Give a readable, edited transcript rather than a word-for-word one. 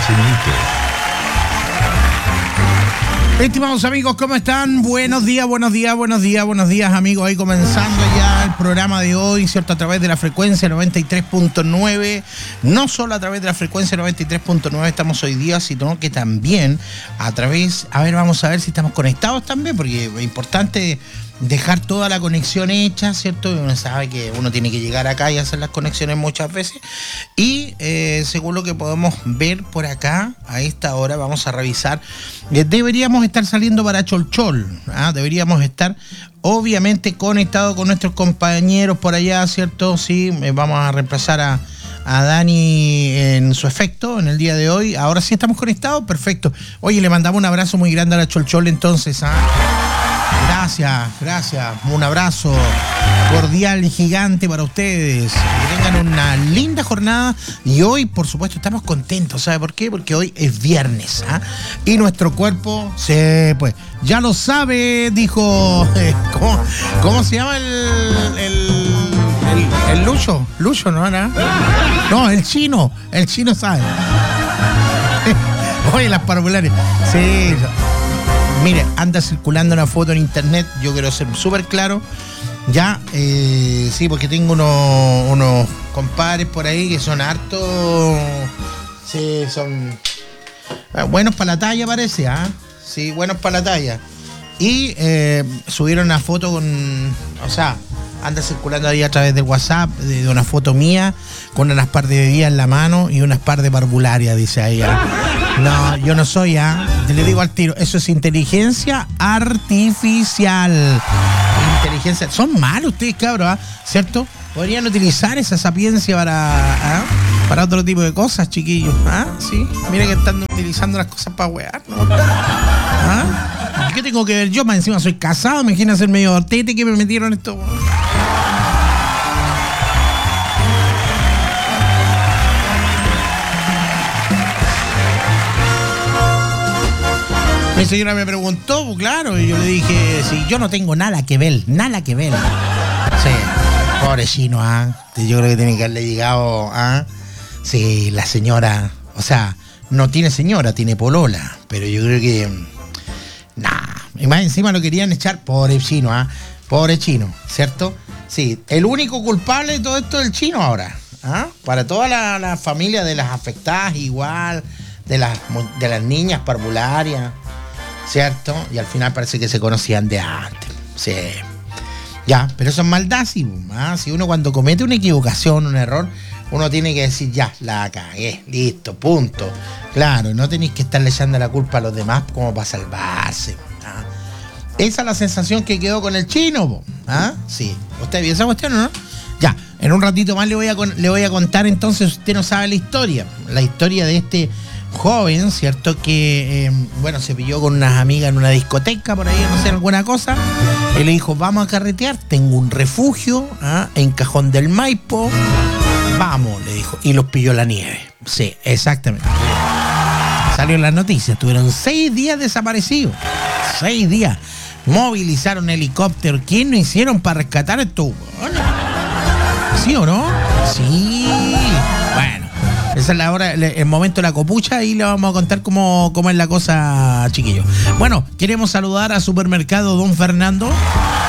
minutos. Estimados amigos, ¿cómo están? Buenos días, amigos. Ahí comenzando ya el programa de hoy, ¿cierto? A través de la frecuencia 93.9. No solo a través de la frecuencia 93.9 estamos hoy día, sino que también a través... A ver, vamos a ver si estamos conectados también, porque es importante dejar toda la conexión hecha, ¿cierto? Uno sabe que uno tiene que llegar acá y hacer las conexiones muchas veces. Y según lo que podemos ver por acá, a esta hora vamos a revisar. Deberíamos estar saliendo para Cholchol, ¿ah? Deberíamos estar obviamente conectados con nuestros compañeros por allá, ¿cierto? Sí, vamos a reemplazar a Dani en su efecto en el día de hoy. Ahora sí estamos conectados, perfecto. Oye, le mandamos un abrazo muy grande a la Cholchol entonces, ¿ah? Gracias. Un abrazo cordial y gigante para ustedes. Que tengan una linda jornada. Y hoy, por supuesto, estamos contentos. ¿Sabe por qué? Porque hoy es viernes, ¿ah? Y nuestro cuerpo, pues, ya lo sabe, dijo... ¿Cómo se llama el Lucho? Lucho, ¿no? No, el chino. El chino sabe. Oye, las parvulares. Sí. Mire, anda circulando una foto en internet, yo quiero ser súper claro, ya, sí, porque tengo unos compadres por ahí que son hartos, sí, son buenos para la talla parece, ¿ah? Sí, buenos para la talla. Y subieron una foto anda circulando ahí a través del WhatsApp de una foto mía con unas par de bebidas en la mano y unas par de parvularias, dice ahí. No, yo no soy, le digo al tiro, eso es inteligencia artificial. Inteligencia, son malos ustedes, cabros, ¿cierto? Podrían utilizar esa sapiencia para otro tipo de cosas, chiquillos, sí. Mira que están utilizando las cosas para wear, ¿no? ¿Qué tengo que ver yo? Más encima soy casado, me imagino ser medio ortete que me metieron esto. Mi señora me preguntó, pues claro, y yo le dije, sí, yo no tengo nada que ver. Sí, pobre chino, yo creo que tiene que haberle llegado, sí, la señora, o sea, no tiene señora, tiene polola, pero yo creo que, y más encima lo querían echar, pobre chino, ¿cierto? Sí, el único culpable de todo esto es el chino ahora, para toda la familia de las afectadas igual, de las niñas parvularias, ¿cierto? Y al final parece que se conocían de antes. Sí. Ya, pero eso es maldad, sí. Si uno cuando comete una equivocación, un error, uno tiene que decir, ya, la cagué, listo, punto. Claro, no tenéis que estarle echando la culpa a los demás como para salvarse. Esa es la sensación que quedó con el chino, sí. ¿Usted vio esa cuestión o no? Ya, en un ratito más le voy a contar entonces, usted no sabe la historia de este joven, ¿cierto? Que, se pilló con unas amigas en una discoteca, por ahí, no sé, alguna cosa. Y le dijo, vamos a carretear, tengo un refugio en Cajón del Maipo. Vamos, le dijo. Y los pilló la nieve. Sí, exactamente. Salió en las noticias, tuvieron 6 días desaparecidos. 6 días. Movilizaron helicóptero. ¿Quién no hicieron para rescatar esto? ¿Sí o no? Sí. Bueno. Esa es la hora, el momento de la copucha y le vamos a contar cómo es la cosa, chiquillos. Bueno, queremos saludar a Supermercado Don Fernando.